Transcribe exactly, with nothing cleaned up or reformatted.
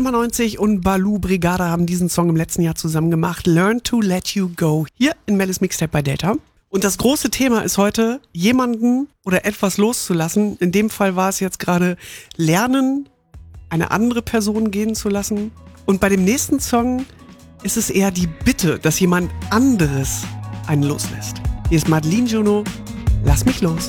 neunzig und Baloo Brigada haben diesen Song im letzten Jahr zusammen gemacht. Learn to Let You Go. Hier in Mellis Mixtape bei Delta. Und das große Thema ist heute, jemanden oder etwas loszulassen. In dem Fall war es jetzt gerade lernen, eine andere Person gehen zu lassen. Und bei dem nächsten Song ist es eher die Bitte, dass jemand anderes einen loslässt. Hier ist Madeline Juno. Lass mich los.